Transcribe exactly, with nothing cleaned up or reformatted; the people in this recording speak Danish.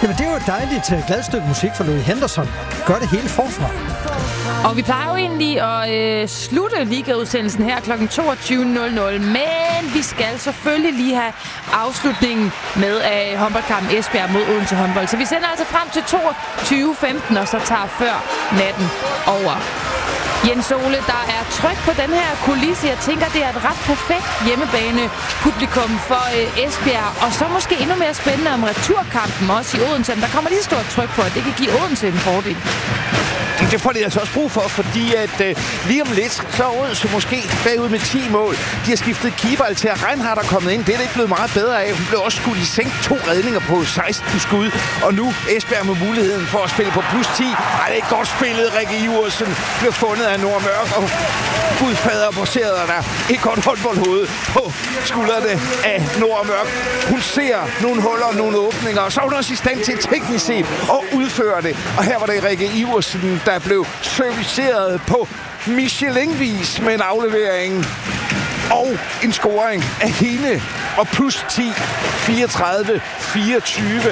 Jamen, det er jo et dejligt uh, glad stykke musik for Louis Henderson. Gør det hele forfra. Og vi plejer jo egentlig at øh, slutte ligaudsendelsen her klokken toogtyve nul nul, men vi skal selvfølgelig lige have afslutningen med af håndboldkampen Esbjerg mod Odense håndbold. Så vi sender altså frem til toogtyve femten, og så tager før natten over. Jens Ole, der er tryk på den her kulisse. Jeg tænker, det er et ret perfekt hjemmebane-publikum for øh, Esbjerg. Og så måske endnu mere spændende om returkampen også i Odense. Der kommer lige stort tryk på, at det kan give Odense en fordel. Det får de altså også brug for, fordi at øh, lige om lidt, så er Odense måske bagud med ti mål. De har skiftet keeper til at Reinhardt er kommet ind. Det er det ikke blevet meget bedre af. Hun blev også skudt i sænk to redninger på seksten skud. Og nu Esbjerg med muligheden for at spille på plus ti. Ej, det er godt spillet. Rikke Iversen bliver fundet af Nora Mørk. Og gudfader borserede der et godt håndboldhoved på skuldrene af Nora Mørk. Hun ser nogle huller, nogle åbninger, og så er hun også i stand til teknisk set at udføre det. Og her var det Rikke Iversen, der blev serviceret på Michelin-vis med en aflevering og en scoring af hende. Og plus ti, fireogtredive fireogtyve.